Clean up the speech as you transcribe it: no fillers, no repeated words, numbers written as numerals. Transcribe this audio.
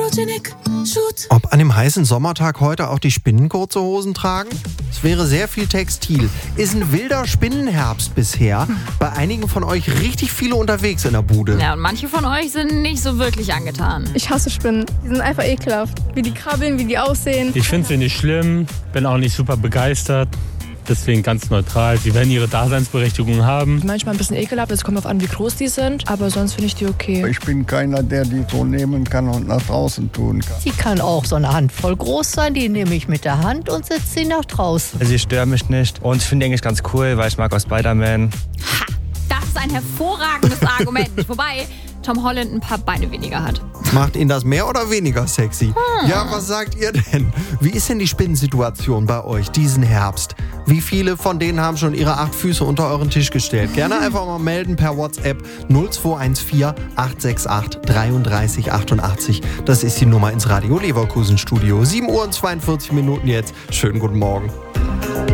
Photogenic Shoot. Ob an dem heißen Sommertag heute auch die Spinnen kurze Hosen tragen? Es wäre sehr viel Textil. Ist ein wilder Spinnenherbst bisher. Bei einigen von euch richtig viele unterwegs in der Bude. Ja, und manche von euch sind nicht so wirklich angetan. Ich hasse Spinnen. Die sind einfach ekelhaft. Wie die krabbeln, wie die aussehen. Ich finde sie nicht schlimm, bin auch nicht super begeistert. Deswegen ganz neutral. Sie werden ihre Daseinsberechtigung haben. Manchmal ein bisschen ekelhaft, es kommt darauf an, wie groß die sind. Aber sonst finde ich die okay. Ich bin keiner, der die so nehmen kann und nach draußen tun kann. Sie kann auch so eine Handvoll groß sein, die nehme ich mit der Hand und setze sie nach draußen. Sie stören mich nicht und ich finde die eigentlich ganz cool, weil ich mag auch Spider-Man. Ha, das ist ein hervorragendes Argument. Wobei Tom Holland ein paar Beine weniger hat. Macht ihn das mehr oder weniger sexy? Ja, was sagt ihr denn? Wie ist denn die Spinnensituation bei euch diesen Herbst? Wie viele von denen haben schon ihre 8 Füße unter euren Tisch gestellt? Gerne einfach mal melden per WhatsApp 0214 868 33 88. Das ist die Nummer ins Radio Leverkusen Studio. 7 Uhr und 42 Minuten jetzt. Schönen guten Morgen.